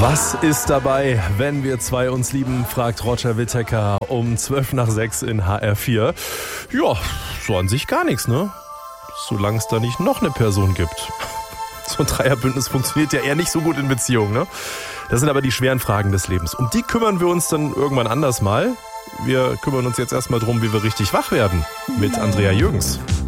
Was ist dabei, wenn wir zwei uns lieben, fragt Roger Whittaker um 5:12 in HR4. Ja, so an sich gar nichts, ne? Solange es da nicht noch eine Person gibt. So ein Dreierbündnis funktioniert ja eher nicht so gut in Beziehungen, ne? Das sind aber die schweren Fragen des Lebens. Um die kümmern wir uns dann irgendwann anders mal. Wir kümmern uns jetzt erstmal drum, wie wir richtig wach werden mit Andrea Jürgens.